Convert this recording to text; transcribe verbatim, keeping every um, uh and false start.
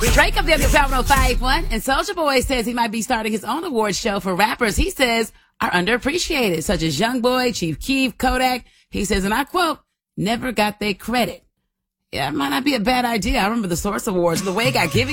Drake up there at seven oh five one, and Soulja Boy says he might be starting his own awards show for rappers he says are underappreciated, such as Youngboy, Chief Keef, Kodak. He says, and I quote, never got their credit. Yeah, it might not be a bad idea. I remember the Source Awards, the way it got given